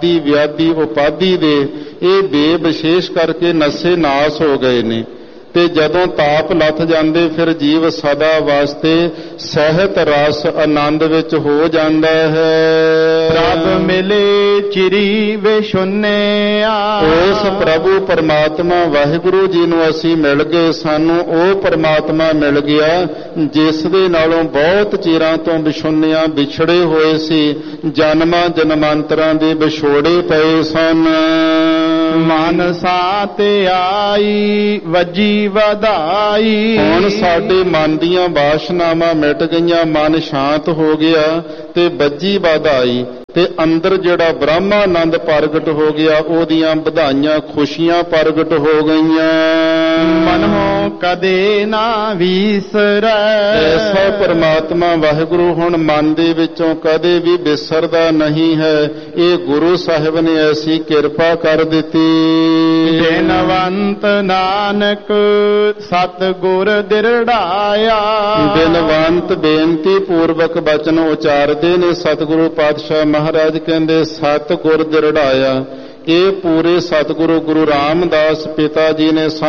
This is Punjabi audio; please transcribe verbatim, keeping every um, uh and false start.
ਦੀ ਵਿਆਦੀ ਉਪਾਧੀ ਦੇ ਇਹ ਦੇ ਵਿਸ਼ੇਸ਼ ਕਰਕੇ ਨਸ਼ੇ ਨਾਸ ਹੋ ਗਏ ਨੇ ਤੇ ਜਦੋਂ ਤਾਪ ਲੱਥ ਜਾਂਦੇ ਫਿਰ ਜੀਵ ਸਦਾ ਵਾਸਤੇ ਸਹਿਤ ਰਸ ਆਨੰਦ ਵਿੱਚ ਹੋ ਜਾਂਦਾ ਹੈ। ਪ੍ਰਭ ਮਿਲੇ ਚਿਰੀ ਵਿਸ਼ੁੰਨਿਆ, ਉਸ ਪ੍ਰਭੂ ਪਰਮਾਤਮਾ ਵਾਹਿਗੁਰੂ ਜੀ ਨੂੰ ਅਸੀਂ ਮਿਲ ਗਏ, ਸਾਨੂੰ ਉਹ ਪਰਮਾਤਮਾ ਮਿਲ ਗਿਆ ਜਿਸ ਦੇ ਨਾਲੋਂ ਬਹੁਤ ਚਿਰਾਂ ਤੋਂ ਵਿਸ਼ੁੰਨਿਆ ਵਿਛੜੇ ਹੋਏ ਸੀ, ਜਨਮਾਂ ਜਨਮਾਂਤਰਾਂ ਦੇ ਵਿਛੋੜੇ ਪਏ ਸਨ। ਮਨ ਸਾਥ ਆਈ ਵੱਜੀ ਵਧਾਈ, ਹੁਣ ਸਾਡੇ ਮਨ ਦੀਆਂ ਵਾਸ਼ਨਾਵਾਂ ਮਿਟ ਗਈਆਂ, ਮਨ ਸ਼ਾਂਤ ਹੋ ਗਿਆ ਤੇ ਵੱਜੀ ਵਧਾਈ ਤੇ ਅੰਦਰ ਜਿਹੜਾ ਬ੍ਰਹਮਾਨੰਦ ਪ੍ਰਗਟ ਹੋ ਗਿਆ, ਉਹਦੀਆਂ ਵਧਾਈਆਂ ਖੁਸ਼ੀਆਂ ਪ੍ਰਗਟ ਹੋ ਗਈਆਂ। ਮਨੋਂ ਕਦੇ ਨਾ ਵਿਸਰੈ, ਐਸਾ ਪਰਮਾਤਮਾ ਵਾਹਿਗੁਰੂ ਹੁਣ ਮਨ ਦੇ ਵਿੱਚੋਂ ਕਦੇ ਵੀ ਵਿਸਰਦਾ ਨਹੀਂ ਹੈ। ਇਹ ਗੁਰੂ ਸਾਹਿਬ ਨੇ ਐਸੀ ਕਿਰਪਾ ਕਰ ਦਿੱਤੀ। ਬਿਨਵੰਤ ਨਾਨਕ ਸਤਿਗੁਰ ਦਿਰੜਾਇਆ, ਬਿਨਵੰਤ ਬੇਨਤੀ ਪੂਰਵਕ ਬਚਨ ਉਚਾਰਦੇ ਨੇ ਸਤਿਗੁਰੂ ਪਾਤਸ਼ਾਹ ਮਹਾਰਾਜ ਕਹਿੰਦੇ ਸਤਿਗੁਰ ਦਿਰੜਾਇਆ। ਇਹ ਪੂਰੇ ਸਤਿਗੁਰੂ ਗੁਰੂ ਰਾਮਦਾਸ ਪਿਤਾ ਜੀ ਨੇ